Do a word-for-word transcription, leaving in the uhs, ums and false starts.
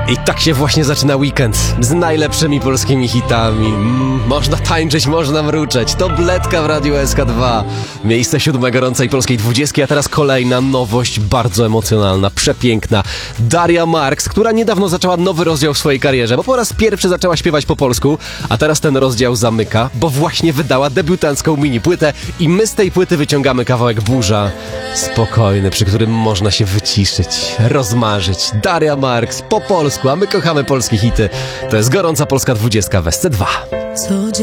I tak się właśnie zaczyna weekend z najlepszymi polskimi hitami. Mm, można tańczyć, można mruczeć. To Bledka w Radiu S K dwa. Miejsce siódme gorącej polskiej dwudziestki, a teraz kolejna nowość, bardzo emocjonalna, przepiękna. Daria Marks, która niedawno zaczęła nowy rozdział w swojej karierze, bo po raz pierwszy zaczęła śpiewać po polsku, a teraz ten rozdział zamyka, bo właśnie wydała debiutancką mini płytę i my z tej płyty wyciągamy kawałek Burza. Spokojny, przy którym można się wyciszyć, rozmarzyć. Daria Marks po polsku, a my kochamy polskie hity. To jest gorąca polska dwudziestka w S C dwa.